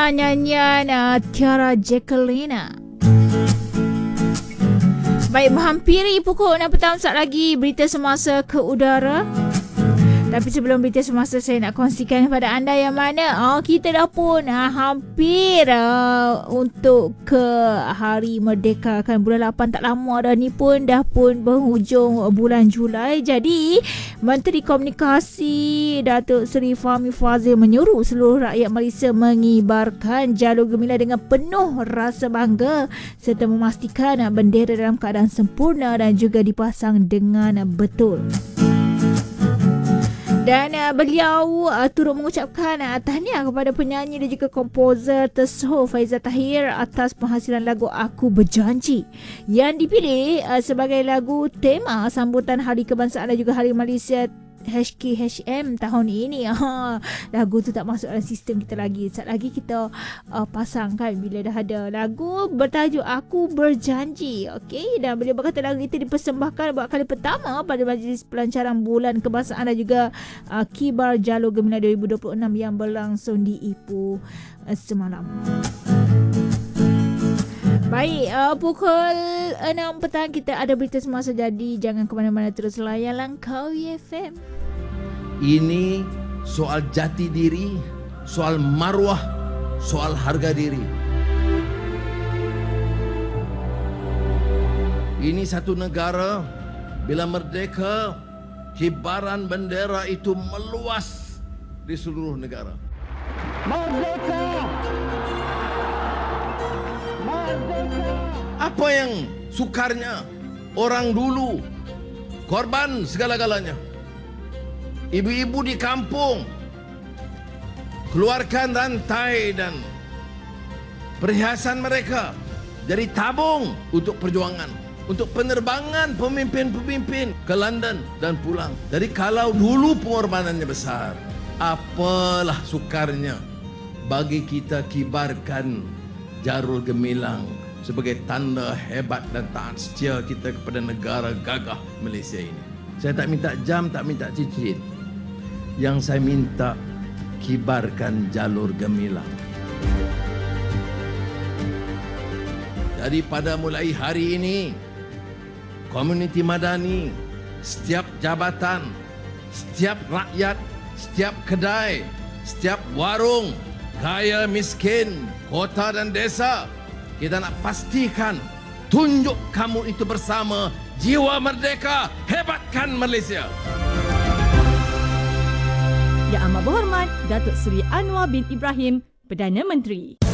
nyanyian Tiara Jacquelina. Baik, menghampiri pukul 6 petang, saat lagi berita semasa ke udara. Tapi sebelum berita semasa, saya nak kongsikan kepada anda yang mana kita dah pun hampir untuk ke Hari Merdeka kan. Bulan 8 tak lama dah ni pun dah pun berhujung bulan Julai. Jadi Menteri Komunikasi Datuk Seri Fahmi Fadzil menyuruh seluruh rakyat Malaysia mengibarkan jalur gemilang dengan penuh rasa bangga serta memastikan bendera dalam keadaan sempurna dan juga dipasang dengan betul. Dan beliau turut mengucapkan tahniah kepada penyanyi dan juga komposer tersohor Faizal Tahir atas penghasilan lagu Aku Berjanji yang dipilih sebagai lagu tema sambutan Hari Kebangsaan dan juga Hari Malaysia HKHM tahun ini. Lagu tu tak masuk dalam sistem kita lagi. Saat lagi kita pasang kan bila dah ada lagu bertajuk Aku Berjanji. Okey, dan beliau berkata lagu itu dipersembahkan buat kali pertama pada majlis pelancaran Bulan Kebangsaan dan juga Kibar Jalur Gemilang 2026 yang berlangsung di Ipoh semalam. Baik, pukul 6 petang kita ada berita semasa, jadi jangan ke mana-mana, terus layan Langkawi FM. Ini soal jati diri, soal maruah, soal harga diri. Ini satu negara bila merdeka, kibaran bendera itu meluas di seluruh negara. Merdeka! Apa yang sukarnya orang dulu korban segala-galanya. Ibu-ibu di kampung keluarkan rantai dan perhiasan mereka jadi tabung untuk perjuangan, untuk penerbangan pemimpin-pemimpin ke London dan pulang. Jadi kalau dulu pengorbanannya besar, apalah sukarnya bagi kita kibarkan Jalur Gemilang sebagai tanda hebat dan taat setia kita kepada negara gagah Malaysia ini. Saya tak minta jam, tak minta cincin. Yang saya minta, kibarkan Jalur Gemilang. Jadi pada mulai hari ini, komuniti madani, setiap jabatan, setiap rakyat, setiap kedai, setiap warung, kaya miskin, kota dan desa, kita nak pastikan tunjuk kamu itu bersama jiwa merdeka, hebatkan Malaysia. Yang Amat Berhormat Datuk Seri Anwar bin Ibrahim, Perdana Menteri.